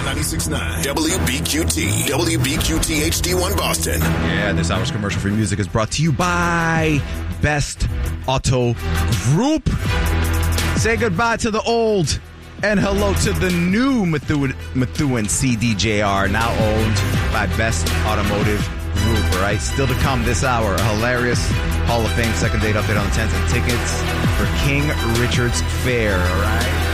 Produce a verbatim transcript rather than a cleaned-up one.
ninety-six point nine W B Q T. W B Q T H D one Boston. Yeah, this hour's commercial-free music is brought to you by Best Auto Group. Say goodbye to the old and hello to the new Methuen, Methuen C D J R, now owned by Best Automotive Group. All right, still to come this hour, a hilarious Hall of Fame second date update on the tents and tickets for King Richard's Fair. All right.